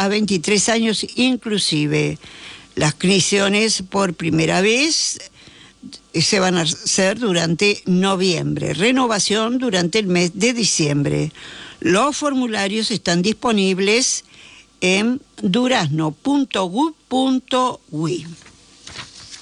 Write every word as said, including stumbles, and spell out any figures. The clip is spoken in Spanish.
a veintitrés años inclusive. Las inscripciones por primera vez se van a hacer durante noviembre, renovación durante el mes de diciembre. Los formularios están disponibles en durazno punto gov punto uy.